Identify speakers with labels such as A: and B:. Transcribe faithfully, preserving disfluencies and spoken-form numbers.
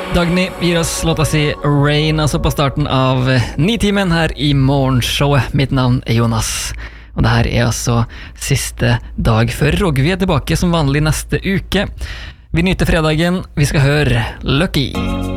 A: Dagny gir oss låta si Rain, altså på starten av Nitimen her i morgenshowet. Mitt navn er Jonas, og det her er altså siste dag før Rogg. Vi er tilbake som vanlig neste uke. Vi nyter fredagen, vi skal høre Lucky.